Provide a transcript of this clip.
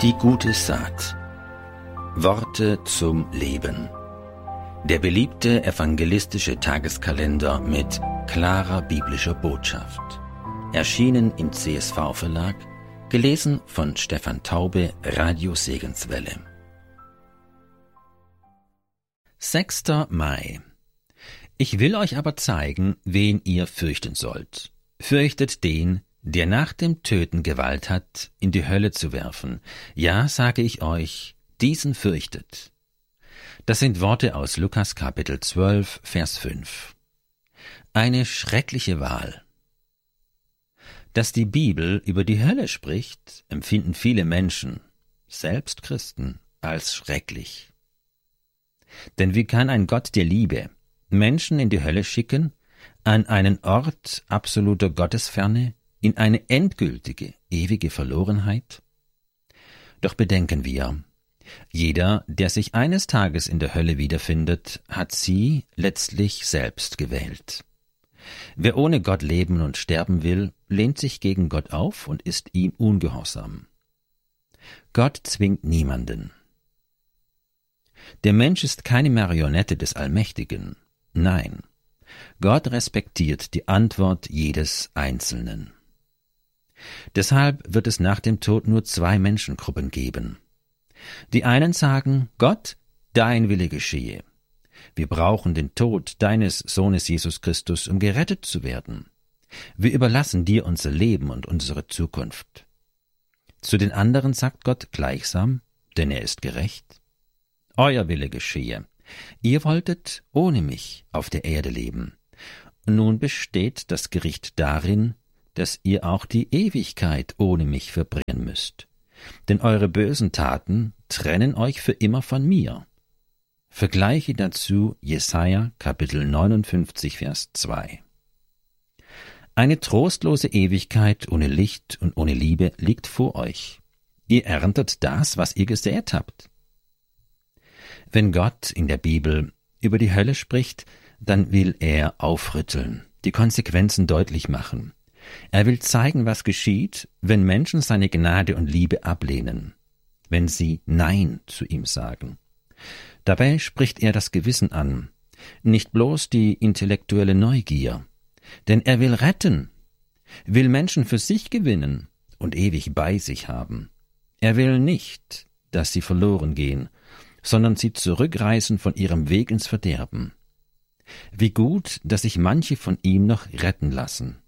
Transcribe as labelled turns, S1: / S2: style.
S1: Die gute Saat. Worte zum Leben. Der beliebte evangelistische Tageskalender mit klarer biblischer Botschaft. Erschienen im CSV-Verlag, gelesen von Stefan Taube, Radio Segenswelle. 6. Mai. Ich will euch aber zeigen, wen ihr fürchten sollt. Fürchtet den, der nach dem Töten Gewalt hat, in die Hölle zu werfen. Ja, sage ich euch, diesen fürchtet. Das sind Worte aus Lukas Kapitel 12, Vers 5. Eine schreckliche Wahl. Dass die Bibel über die Hölle spricht, empfinden viele Menschen, selbst Christen, als schrecklich. Denn wie kann ein Gott der Liebe Menschen in die Hölle schicken, an einen Ort absoluter Gottesferne, in eine endgültige, ewige Verlorenheit? Doch bedenken wir, jeder, der sich eines Tages in der Hölle wiederfindet, hat sie letztlich selbst gewählt. Wer ohne Gott leben und sterben will, lehnt sich gegen Gott auf und ist ihm ungehorsam. Gott zwingt niemanden. Der Mensch ist keine Marionette des Allmächtigen. Nein, Gott respektiert die Antwort jedes Einzelnen. Deshalb wird es nach dem Tod nur 2 Menschengruppen geben. Die einen sagen, Gott, dein Wille geschehe. Wir brauchen den Tod deines Sohnes Jesus Christus, um gerettet zu werden. Wir überlassen dir unser Leben und unsere Zukunft. Zu den anderen sagt Gott gleichsam, denn er ist gerecht, euer Wille geschehe. Ihr wolltet ohne mich auf der Erde leben. Nun besteht das Gericht darin, dass ihr auch die Ewigkeit ohne mich verbringen müsst. Denn eure bösen Taten trennen euch für immer von mir. Vergleiche dazu Jesaja Kapitel 59, Vers 2. Eine trostlose Ewigkeit ohne Licht und ohne Liebe liegt vor euch. Ihr erntet das, was ihr gesät habt. Wenn Gott in der Bibel über die Hölle spricht, dann will er aufrütteln, die Konsequenzen deutlich machen. Er will zeigen, was geschieht, wenn Menschen seine Gnade und Liebe ablehnen, wenn sie Nein zu ihm sagen. Dabei spricht er das Gewissen an, nicht bloß die intellektuelle Neugier, denn er will retten, will Menschen für sich gewinnen und ewig bei sich haben. Er will nicht, dass sie verloren gehen, sondern sie zurückreißen von ihrem Weg ins Verderben. Wie gut, dass sich manche von ihm noch retten lassen.